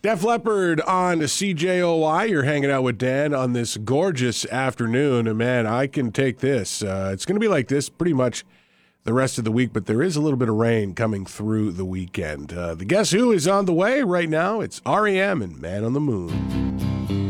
Def Leppard on CJOY. You're hanging out with Dan on this gorgeous afternoon. And, man, I can take this. It's going to be like this pretty much the rest of the week, but there is a little bit of rain coming through the weekend. The Guess Who is on the way right now. It's REM and Man on the Moon.